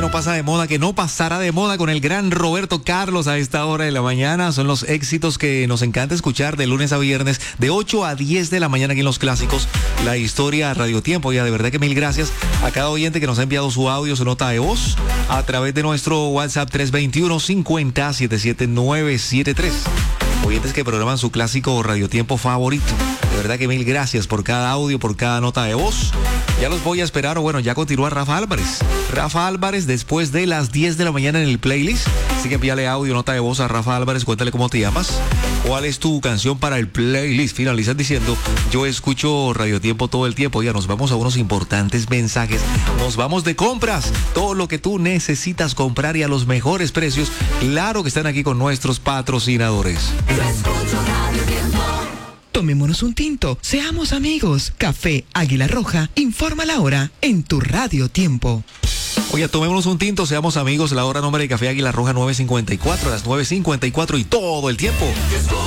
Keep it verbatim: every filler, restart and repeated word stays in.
no pasa de moda, que no pasará de moda con el gran Roberto Carlos a esta hora de la mañana. Son los éxitos que nos encanta escuchar de lunes a viernes, de ocho a diez de la mañana aquí en Los Clásicos, la historia Radio Tiempo. Ya de verdad que mil gracias a cada oyente que nos ha enviado su audio, su nota de voz a través de nuestro WhatsApp tres dos uno, cincuenta, setenta y siete, novecientos setenta y tres. Oyentes que programan su clásico radiotiempo favorito. De verdad que mil gracias por cada audio, por cada nota de voz. Ya los voy a esperar, o bueno, ya continúa Rafa Álvarez. Rafa Álvarez después de las diez de la mañana en el playlist. Así que envíale audio, nota de voz a Rafa Álvarez, cuéntale cómo te llamas, cuál es tu canción para el playlist. Finalizas diciendo, yo escucho radiotiempo todo el tiempo. Ya nos vamos a unos importantes mensajes. Nos vamos de compras. Todo lo que tú necesitas comprar y a los mejores precios. Claro que están aquí con nuestros patrocinadores. Tomémonos un tinto, seamos amigos. Café Águila Roja, informa la hora en tu Radio Tiempo. Oye, tomémonos un tinto, seamos amigos. La hora nombre de Café Águila Roja nueve cincuenta y cuatro, las nueve cincuenta y cuatro y todo el tiempo.